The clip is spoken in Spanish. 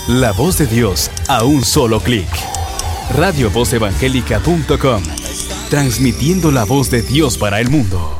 La voz de Dios a un solo clic. RadioVozEvangélica.com. Transmitiendo la voz de Dios para el mundo.